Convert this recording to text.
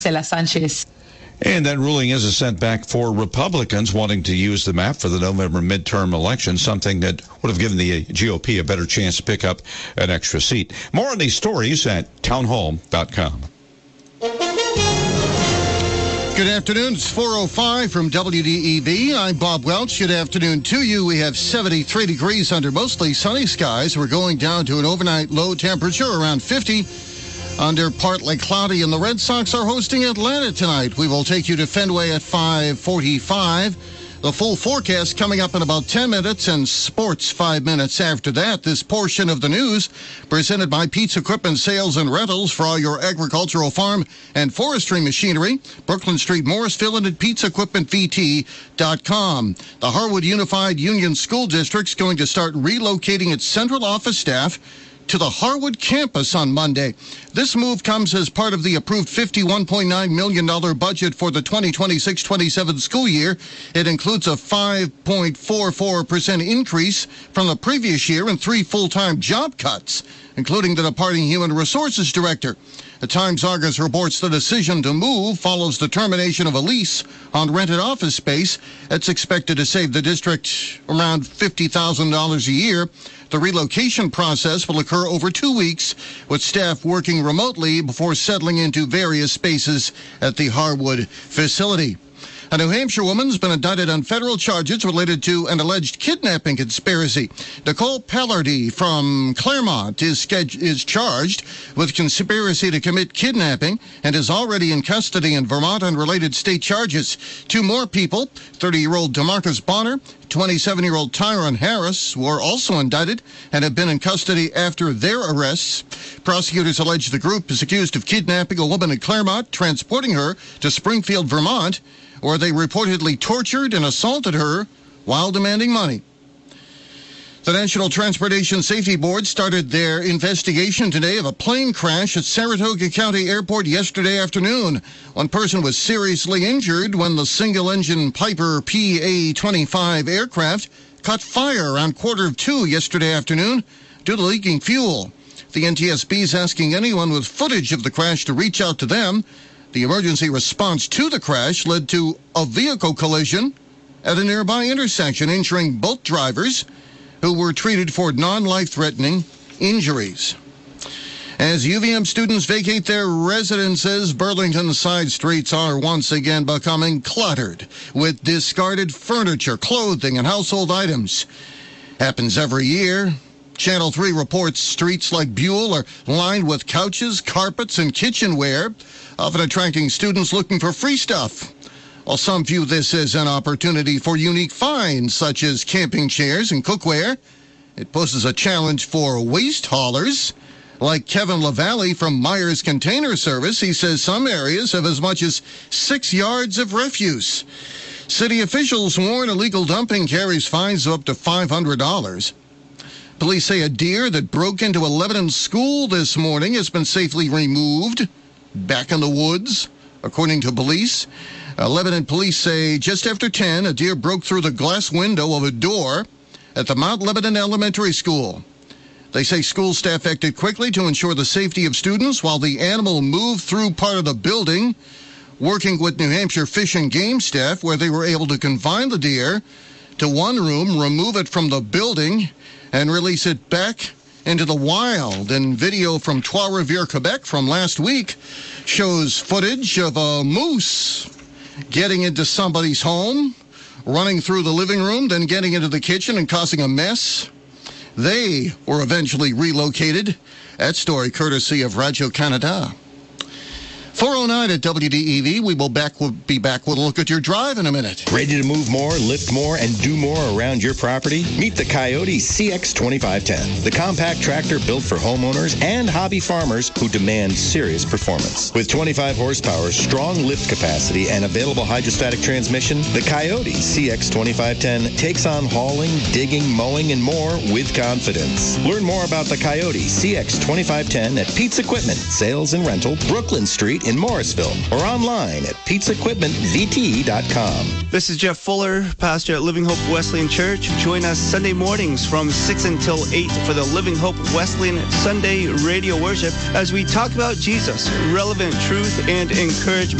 Marcela Sanchez. And that ruling is a setback for Republicans wanting to use the map for the November midterm election, something that would have given the GOP a better chance to pick up an extra seat. More on these stories at townhall.com. Good afternoon. It's 4:05 from WDEV. I'm Bob Welch. Good afternoon to you. We have 73 degrees under mostly sunny skies. We're going down to an overnight low temperature around 50. Under partly cloudy, and the Red Sox are hosting Atlanta tonight. We will take you to Fenway at 5:45. The full forecast coming up in about 10 minutes, and sports 5 minutes after that. This portion of the news presented by Pete's Equipment Sales and Rentals for all your agricultural, farm, and forestry machinery. Brooklyn Street, Morrisville, and at Pete'sEquipmentVT.com. The Harwood Unified Union School District's going to start relocating its central office staff to the Harwood campus on Monday. This move comes as part of the approved $51.9 million budget for the 2026-27 school year. It includes a 5.44% increase from the previous year and 3 full-time job cuts, including the departing Human Resources Director. The Times-Argus reports the decision to move follows the termination of a lease on rented office space. It's expected to save the district around $50,000 a year. The relocation process will occur over 2 weeks, with staff working remotely before settling into various spaces at the Harwood facility. A New Hampshire woman's been indicted on federal charges related to an alleged kidnapping conspiracy. Nicole Pallardy from Claremont is charged with conspiracy to commit kidnapping and is already in custody in Vermont on related state charges. 2 more people, 30-year-old DeMarcus Bonner, 27-year-old Tyron Harris, were also indicted and have been in custody after their arrests. Prosecutors allege the group is accused of kidnapping a woman in Claremont, transporting her to Springfield, Vermont, where they reportedly tortured and assaulted her while demanding money. The National Transportation Safety Board started their investigation today of a plane crash at Saratoga County Airport yesterday afternoon. One person was seriously injured when the single-engine Piper PA-25 aircraft caught fire around 1:45 yesterday afternoon due to leaking fuel. The NTSB is asking anyone with footage of the crash to reach out to them. The emergency response to the crash led to a vehicle collision at a nearby intersection, injuring both drivers, who were treated for non-life-threatening injuries. As UVM students vacate their residences, Burlington's side streets are once again becoming cluttered with discarded furniture, clothing, and household items. Happens every year. Channel 3 reports streets like Buell are lined with couches, carpets, and kitchenware, often attracting students looking for free stuff. While some view this as an opportunity for unique finds, such as camping chairs and cookware, it poses a challenge for waste haulers. Like Kevin LaValle from Myers Container Service, he says some areas have as much as 6 yards of refuse. City officials warn illegal dumping carries fines of up to $500. Police say a deer that broke into a Lebanon school this morning has been safely removed back in the woods, according to police. Lebanon police say just after 10, a deer broke through the glass window of a door at the Mount Lebanon Elementary School. They say school staff acted quickly to ensure the safety of students while the animal moved through part of the building, working with New Hampshire Fish and Game staff, where they were able to confine the deer to one room, remove it from the building, and release it back into the wild. And video from Trois-Rivières, Quebec from last week shows footage of a moose getting into somebody's home, running through the living room, then getting into the kitchen and causing a mess. They were eventually relocated. That story courtesy of Radio Canada. 4:09 at WDEV. We will be back with a look at your drive in a minute. Ready to move more, lift more, and do more around your property? Meet the Coyote CX2510, the compact tractor built for homeowners and hobby farmers who demand serious performance. With 25 horsepower, strong lift capacity, and available hydrostatic transmission, the Coyote CX2510 takes on hauling, digging, mowing, and more with confidence. Learn more about the Coyote CX2510 at Pete's Equipment Sales and Rental, Brooklyn Street in Morrisville or online at pizzaequipmentvt.com. This is Jeff Fuller, pastor at Living Hope Wesleyan Church. Join us Sunday mornings from 6 until 8 for the Living Hope Wesleyan Sunday radio worship as we talk about Jesus, relevant truth and encouragement.